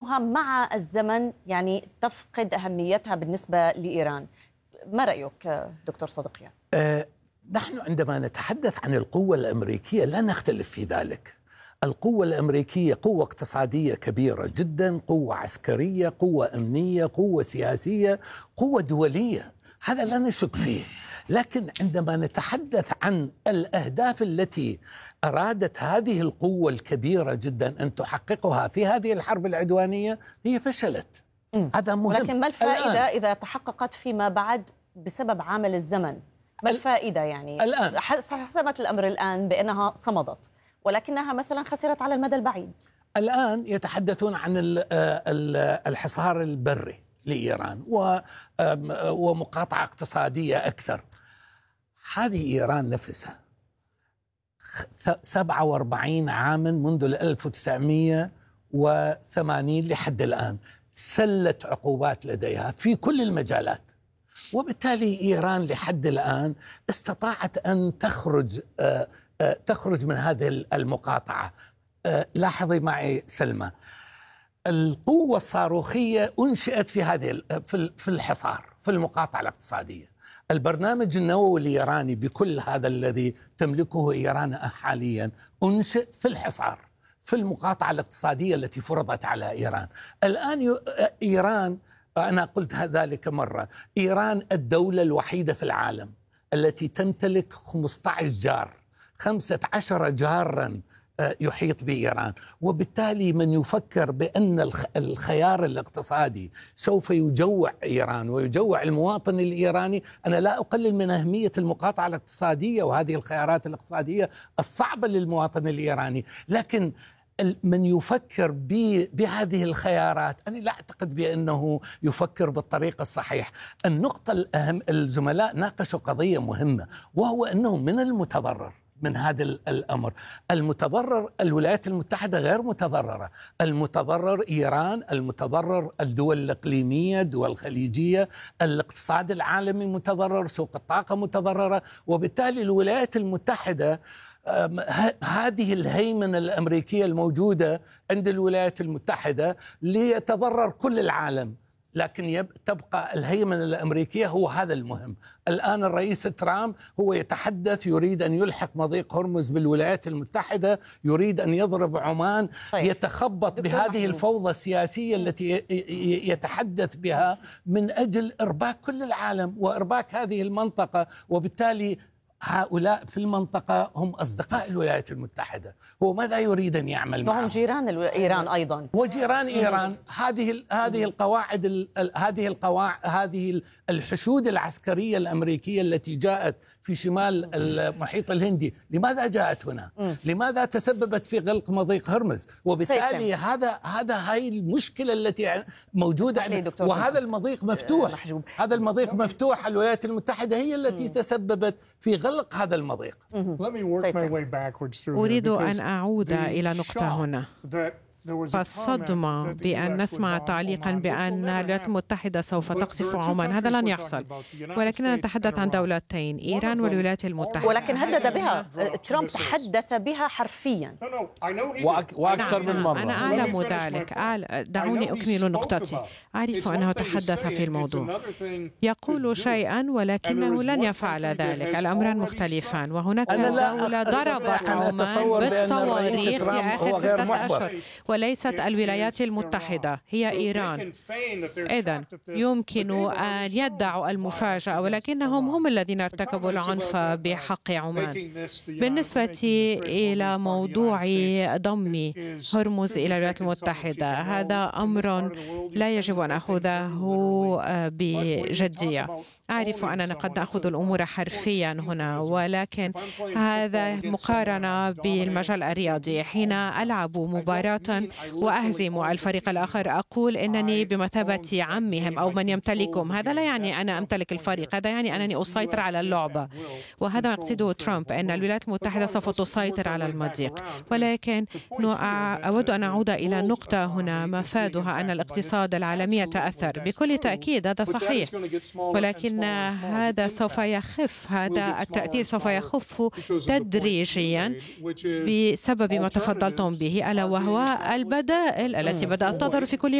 أنها مع الزمن يعني تفقد أهميتها بالنسبة لإيران. ما رأيك دكتور صدقيان؟ نحن عندما نتحدث عن القوة الأمريكية لا نختلف في ذلك. القوة الأمريكية قوة اقتصادية كبيرة جدا، قوة عسكرية، قوة أمنية، قوة سياسية، قوة دولية، هذا لا نشك فيه. لكن عندما نتحدث عن الأهداف التي أرادت هذه القوة الكبيرة جدا أن تحققها في هذه الحرب العدوانية، هي فشلت. هذا مهم. لكن ما الفائدة إذا تحققت فيما بعد بسبب عامل الزمن؟ ما الفائدة يعني؟ الآن حسمت الأمر الآن بأنها صمدت، ولكنها مثلا خسرت على المدى البعيد. الآن يتحدثون عن الحصار البري لإيران ومقاطعة اقتصادية أكثر. هذه إيران نفسها 47 عاما منذ 1980 لحد الآن سلت عقوبات لديها في كل المجالات، وبالتالي إيران لحد الآن استطاعت أن تخرج من هذه المقاطعة. لاحظي معي سلمى، القوة الصاروخية أنشئت في هذه في الحصار، في المقاطعة الاقتصادية. البرنامج النووي الإيراني بكل هذا الذي تملكه إيران حاليا أنشئ في الحصار، في المقاطعة الاقتصادية التي فرضت على إيران. الآن إيران، أنا قلت ذلك مرة، إيران الدولة الوحيدة في العالم التي تمتلك 15 جار، 15 جارا يحيط بإيران. وبالتالي من يفكر بأن الخيار الاقتصادي سوف يجوع إيران ويجوع المواطن الإيراني، أنا لا أقلل من أهمية المقاطعة الاقتصادية وهذه الخيارات الاقتصادية الصعبة للمواطن الإيراني، لكن من يفكر بهذه الخيارات أنا لا أعتقد بأنه يفكر بالطريقة الصحيح. النقطة الأهم، الزملاء ناقشوا قضية مهمة، وهو أنه من المتضرر من هذا الأمر، المتضرر الولايات المتحدة غير متضررة، المتضرر إيران، المتضرر الدول الإقليمية، الدول الخليجية، الاقتصاد العالمي متضرر، سوق الطاقة متضررة. وبالتالي الولايات المتحدة هذه الهيمنة الأمريكية الموجودة عند الولايات المتحدة ليتضرر كل العالم، لكن تبقى الهيمنة الأمريكية هو هذا المهم. الآن الرئيس ترامب هو يتحدث، يريد أن يلحق مضيق هرمز بالولايات المتحدة، يريد أن يضرب عمان. يتخبط بهذه الفوضى السياسية التي يتحدث بها من أجل إرباك كل العالم وإرباك هذه المنطقة. وبالتالي هؤلاء في المنطقة هم أصدقاء الولايات المتحدة. هو ماذا يريد أن يعمل معهم؟ وهم جيران إيران أيضا، وجيران إيران. هذه الحشود العسكرية الأمريكية التي جاءت في شمال المحيط الهندي، لماذا جاءت هنا؟ لماذا تسببت في غلق مضيق هرمز؟ وبالتالي هاي المشكلة التي موجودة، وهذا المضيق مفتوح. هذا المضيق مفتوح، الولايات المتحدة هي التي تسببت في غلق هذا المضيق. أريد أن أعود إلى نقطة هنا. فالصدمة بأن نسمع تعليقا بأن الولايات المتحدة سوف تقصف عمان، هذا لن يحصل، ولكننا نتحدث عن دولتين، إيران والولايات المتحدة. ولكن هدد بها ترامب، تحدث بها حرفيا وأكثر من مرة. أنا أعلم ذلك، دعوني أكمل نقطتي. أعرف أنه تحدث في الموضوع، يقول شيئا ولكنه لن يفعل ذلك. الأمران مختلفان، وهناك دولة ضربت عمان بالصواريخ في آخر 6 أشهر، وليست الولايات المتحدة، هي إيران. إذن يمكن أن يدعوا المفاجأة، ولكنهم هم الذين ارتكبوا العنف بحق عمان. بالنسبة إلى موضوع ضم هرمز إلى الولايات المتحدة، هذا أمر لا يجب أن نأخذه بجدية. أعرف أننا قد نأخذ الأمور حرفيا هنا، ولكن هذا مقارنة بالمجال الرياضي. حين ألعب مباراة وأهزم الفريق الآخر أقول إنني بمثابة عمهم أو من يمتلكهم. هذا لا يعني أنا أمتلك الفريق، هذا يعني أنني أسيطر على اللعبة، وهذا ما يقصده ترامب، أن الولايات المتحدة سوف تسيطر على المضيق. ولكن أود أن أعود إلى نقطة هنا مفادها أن الاقتصاد العالمي يتأثر. بكل تأكيد هذا صحيح، ولكن هذا سوف يخف، هذا التأثير سوف يخف تدريجيا بسبب ما تفضلتم به، ألا وهو البدائل التي بدأت تظهر في كل